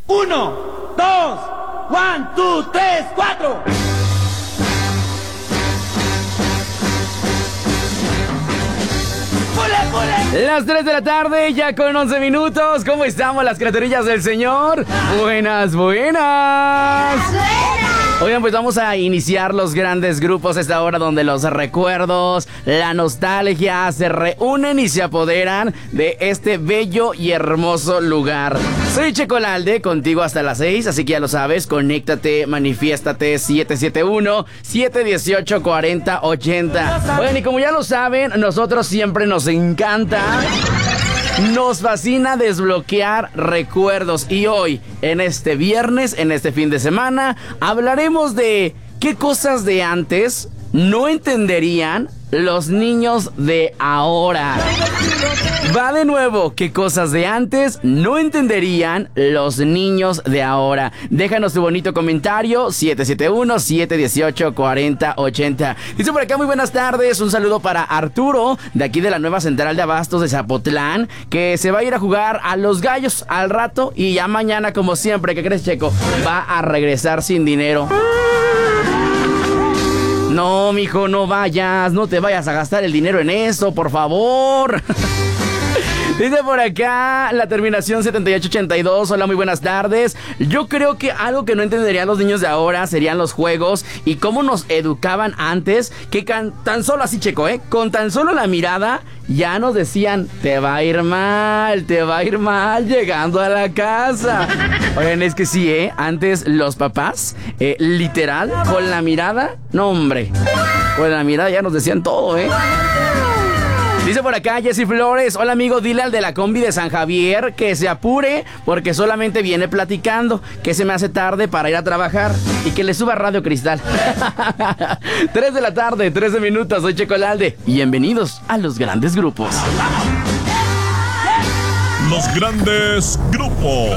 1, 2, 1, 2, 3, 4. Las 3 de la tarde, ya con 11 minutos. ¿Cómo estamos, las criaturillas del Señor? Buenas, buenas. Oigan, pues vamos a iniciar los grandes grupos a esta hora donde los recuerdos, la nostalgia se reúnen y se apoderan de este bello y hermoso lugar. Soy Checolalde, contigo hasta las 6, así que ya lo sabes, conéctate, manifiéstate, 771-718-4080. Oigan, y como ya lo saben, nosotros siempre nos encanta, nos fascina desbloquear recuerdos. Y hoy, en este viernes, en este fin de semana, hablaremos de qué cosas de antes no entenderían los niños de ahora. Va de nuevo, qué cosas de antes no entenderían los niños de ahora. Déjanos tu bonito comentario, 771-718-4080. Dice por acá, muy buenas tardes, un saludo para Arturo, de aquí de la nueva central de abastos de Zapotlán, que se va a ir a jugar a los Gallos al rato y ya mañana, como siempre, ¿qué crees, Checo? Va a regresar sin dinero. No, mijo, no vayas, no te vayas a gastar el dinero en eso, por favor. Dice por acá la terminación 7882. Hola, muy buenas tardes. Yo creo que algo que no entenderían los niños de ahora serían los juegos y cómo nos educaban antes, que tan solo así, Checo, con tan solo la mirada ya nos decían, te va a ir mal llegando a la casa. Oigan, es que sí, antes los papás, literal, con la mirada, no hombre, con la mirada ya nos decían todo, Dice por acá Jessy Flores, hola amigo, dile al de la combi de San Javier que se apure porque solamente viene platicando, que se me hace tarde para ir a trabajar y que le suba Radio Cristal. 3 de la tarde, 13 minutos, soy Checolalde y bienvenidos a los grandes grupos. Los grandes grupos.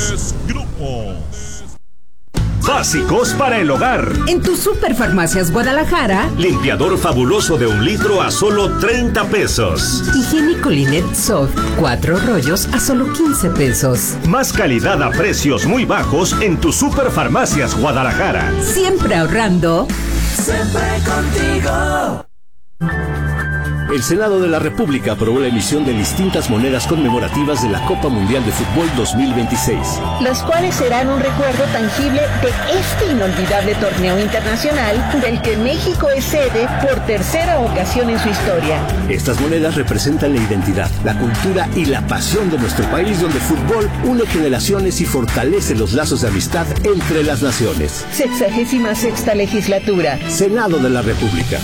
Básicos para el hogar. En tu Superfarmacias Guadalajara, Limpiador fabuloso de 1 litro a solo 30 pesos. Higiénico Linet Soft, 4 rollos a solo 15 pesos. Más calidad a precios muy bajos en tu Superfarmacias Guadalajara. Siempre ahorrando. Siempre contigo. El Senado de la República aprobó la emisión de distintas monedas conmemorativas de la Copa Mundial de Fútbol 2026. Las cuales serán un recuerdo tangible de este inolvidable torneo internacional del que México es sede por tercera ocasión en su historia. Estas monedas representan la identidad, la cultura y la pasión de nuestro país, donde el fútbol une generaciones y fortalece los lazos de amistad entre las naciones. 66ª legislatura. Senado de la República.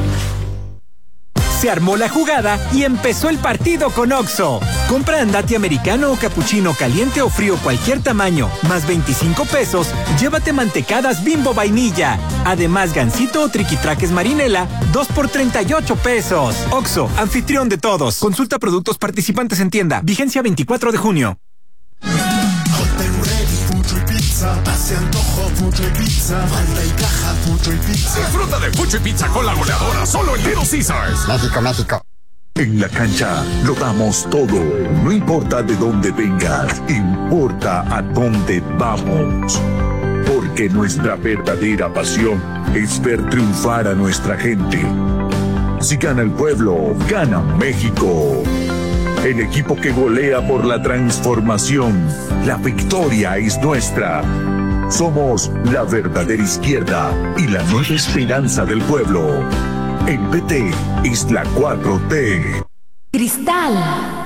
Se armó la jugada y empezó el partido con Oxxo. Compra Andati americano o capuchino caliente o frío cualquier tamaño, más 25 pesos, llévate mantecadas Bimbo vainilla. Además, gansito o triquitraques marinela, 2 por 38 pesos. Oxxo, anfitrión de todos. Consulta productos participantes en tienda. Vigencia 24 de junio. Hace antojo Fucho y Pizza, falta y caja Fucho y Pizza. Disfruta de Fucho y Pizza con la goleadora solo en Little Caesars. México, México. En la cancha lo damos todo. No importa de dónde vengas, importa a dónde vamos. Porque nuestra verdadera pasión es ver triunfar a nuestra gente. Si gana el pueblo, gana México. El equipo que golea por la transformación. La victoria es nuestra. Somos la verdadera izquierda y la nueva esperanza del pueblo. El PT es la 4T. Cristal.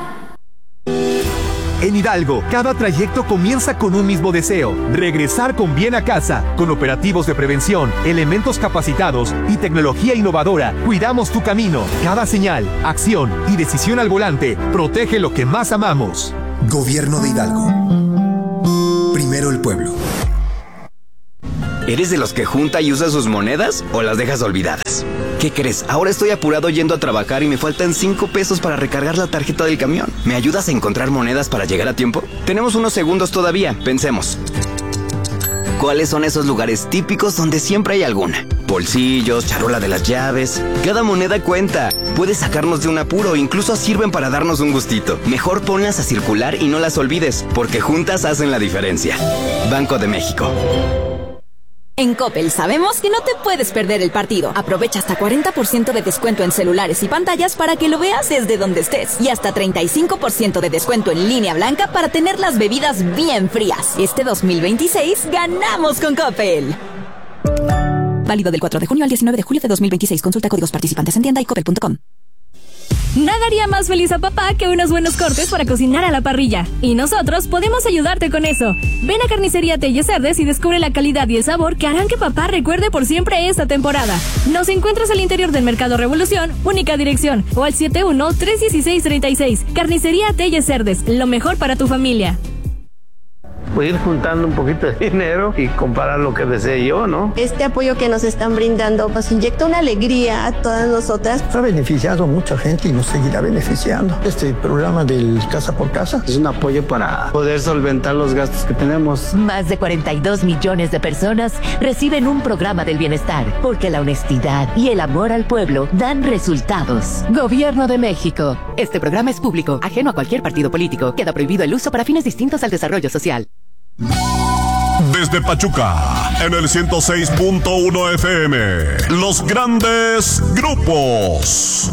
En Hidalgo, cada trayecto comienza con un mismo deseo: regresar con bien a casa. Con operativos de prevención, elementos capacitados y tecnología innovadora, cuidamos tu camino. Cada señal, acción y decisión al volante protege lo que más amamos. Gobierno de Hidalgo. Primero el pueblo. ¿Eres de los que junta y usa sus monedas o las dejas olvidadas? ¿Qué crees? Ahora estoy apurado yendo a trabajar y me faltan 5 pesos para recargar la tarjeta del camión. ¿Me ayudas a encontrar monedas para llegar a tiempo? Tenemos unos segundos todavía, pensemos. ¿Cuáles son esos lugares típicos donde siempre hay alguna? Bolsillos, charola de las llaves. Cada moneda cuenta. Puede sacarnos de un apuro, incluso sirven para darnos un gustito. Mejor ponlas a circular y no las olvides, porque juntas hacen la diferencia. Banco de México. En Coppel sabemos que no te puedes perder el partido. Aprovecha hasta 40% de descuento en celulares y pantallas para que lo veas desde donde estés. Y hasta 35% de descuento en línea blanca para tener las bebidas bien frías. Este 2026 ganamos con Coppel. Válido del 4 de junio al 19 de julio de 2026. Consulta códigos participantes en tienda y coppel.com. Nada haría más feliz a papá que unos buenos cortes para cocinar a la parrilla. Y nosotros podemos ayudarte con eso. Ven a Carnicería Telles Cerdes y descubre la calidad y el sabor que harán que papá recuerde por siempre esta temporada. Nos encuentras al interior del Mercado Revolución, única dirección, o al 71-316-36. Carnicería Telles Cerdes, lo mejor para tu familia. Pues ir juntando un poquito de dinero y comprar lo que desee yo, ¿no? Este apoyo que nos están brindando pues inyecta una alegría a todas nosotras. Ha beneficiado a mucha gente y nos seguirá beneficiando. Este programa del Casa por Casa es un apoyo para poder solventar los gastos que tenemos. Más de 42 millones de personas reciben un programa del bienestar, porque la honestidad y el amor al pueblo dan resultados. Gobierno de México. Este programa es público, ajeno a cualquier partido político. Queda prohibido el uso para fines distintos al desarrollo social. Desde Pachuca, en el 106.1 FM, los grandes grupos.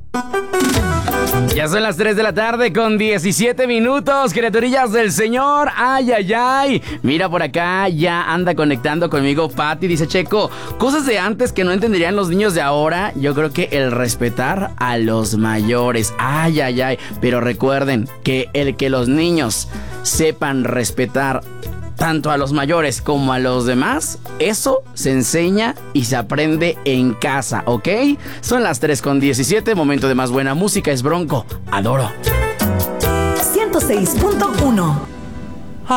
Ya son las 3 de la tarde con 17 minutos, criaturillas del Señor. Ay, ay, ay. Mira, por acá ya anda conectando conmigo Pati. Dice: Checo, cosas de antes que no entenderían los niños de ahora. Yo creo que el respetar a los mayores. Ay, ay, ay. Pero recuerden que el que los niños sepan respetar tanto a los mayores como a los demás, eso se enseña y se aprende en casa, ¿ok? Son las 3:17, momento de más buena música. Es Bronco, Adoro. 106.1